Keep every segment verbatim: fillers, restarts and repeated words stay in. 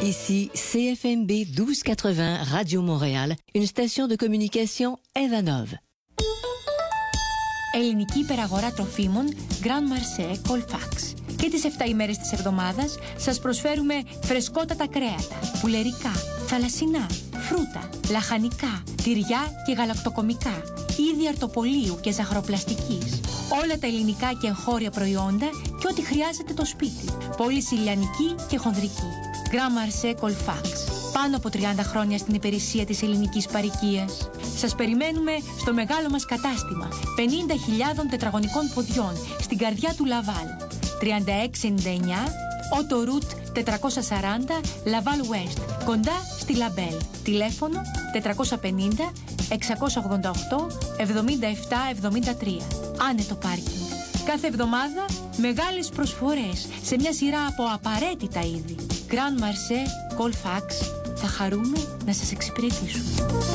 Ici C F M B douze quatre-vingts Radio Montréal, une station de communication Evanov. Ελληνική υπεραγορά τροφίμων Grand Marché Colfax. Και τις εφτά ημέρες της εβδομάδας σας προσφέρουμε φρεσκότατα κρέατα, πουλερικά, θαλασσινά, φρούτα, λαχανικά, τυριά και γαλακτοκομικά, είδη αρτοπολίου και ζαχαροπλαστικής. Όλα τα ελληνικά και εγχώρια προϊόντα και ό,τι χρειάζεται το σπίτι. Πώληση λιανική και χονδρική. Grand Marché Colfax. Πάνω από τριάντα χρόνια στην υπηρεσία της ελληνικής παροικίας. Σας περιμένουμε στο μεγάλο μας κατάστημα πενήντα χιλιάδων τετραγωνικών ποδιών στην καρδιά του Λαβάλ. τριάντα έξι ενενήντα εννιά Otto Route τετρακόσια σαράντα Laval West, κοντά στη Λαμπέλ. Τηλέφωνο τετρακόσια πενήντα εξακόσια ογδόντα οκτώ εβδομήντα επτά εβδομήντα τρία. Άνετο πάρκινγκ. Κάθε εβδομάδα μεγάλες προσφορές σε μια σειρά από απαραίτητα είδη. Grand Marché Colfax. Θα χαρούμε να σας εξυπηρετήσουμε.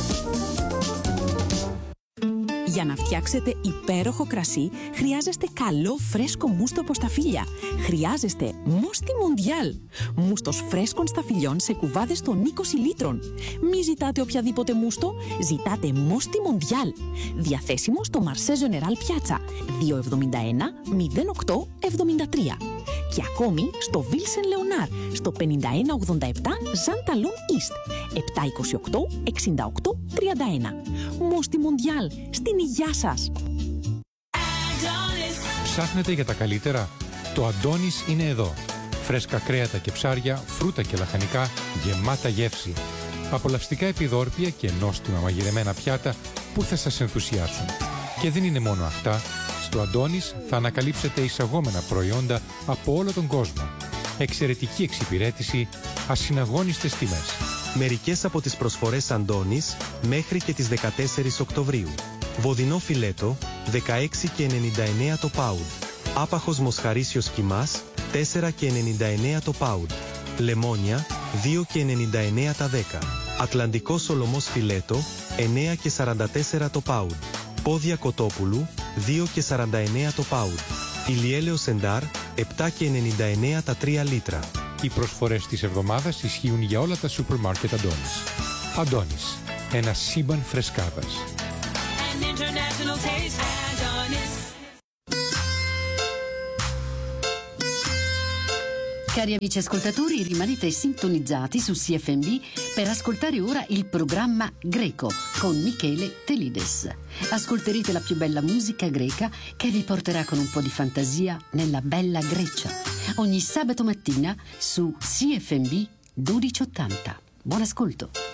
Για να φτιάξετε υπέροχο κρασί, χρειάζεστε καλό φρέσκο μούστο από σταφύλια. Χρειάζεστε Μούστι Μοντιάλ. Μούστος φρέσκων σταφυλιών σε κουβάδες των είκοσι λίτρων. Μη ζητάτε οποιαδήποτε μούστο, ζητάτε Μούστι Μοντιάλ. Διαθέσιμο στο Marché General Piazza δύο εβδομήντα ένα μηδέν οκτώ εβδομήντα τρία. Και ακόμη στο Βίλσεν Λεωνάρ, στο πενήντα ένα ογδόντα επτά Ζανταλούν East, επτακόσια είκοσι οκτώ εξήντα οκτώ τριάντα ένα. Μούστι Μοντιάλ, στην υγειά σας! Ψάχνετε για τα καλύτερα? Το Αντώνης είναι εδώ. Φρέσκα κρέατα και ψάρια, φρούτα και λαχανικά, γεμάτα γεύση. Απολαυστικά επιδόρπια και νόστιμα μαγειρεμένα πιάτα που θα σας ενθουσιάσουν. Και δεν είναι μόνο αυτά. Στο Αντώνης θα ανακαλύψετε εισαγόμενα προϊόντα από όλο τον κόσμο. Εξαιρετική εξυπηρέτηση, ασυναγώνιστες τιμές. Μερικές από τις προσφορές Αντώνης μέχρι και τις δεκατέσσερις Οκτωβρίου. Βοδινό φιλέτο, δεκαέξι και ενενήντα εννέα το πάουντ. Άπαχος μοσχαρίσιος κιμάς, τέσσερα και ενενήντα εννέα το πάουντ. Λεμόνια, δύο και ενενήντα εννέα τα δέκα. Ατλαντικό σολομός φιλέτο, εννέα και σαράντα τέσσερα το πάουντ. Πόδια κοτόπουλου, δύο και σαράντα εννέα το πάουντ. Ηλιέλαιος εντάρ, επτά και ενενήντα εννέα τα τρία λίτρα. Οι προσφορές της εβδομάδας ισχύουν για όλα τα σούπερ μάρκετ Αντώνης. Αντώνης, ένα σύμπαν φρεσκάδας. Cari amici ascoltatori, rimanete sintonizzati su C F M B per ascoltare ora il programma Greco con Michele Telides. Ascolterete la più bella musica greca che vi porterà con un po' di fantasia nella bella Grecia. Ogni sabato mattina su C F M B dodici ottanta. Buon ascolto!